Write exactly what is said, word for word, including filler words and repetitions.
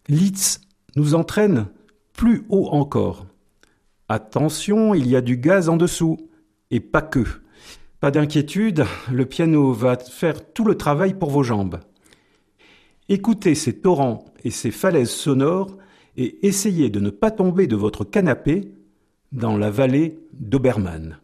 L'Itz nous entraîne plus haut encore. Attention, il y a du gaz en dessous, et pas que. Pas d'inquiétude, le piano va faire tout le travail pour vos jambes. Écoutez ces torrents et ces falaises sonores et essayez de ne pas tomber de votre canapé dans la vallée d'Obermann.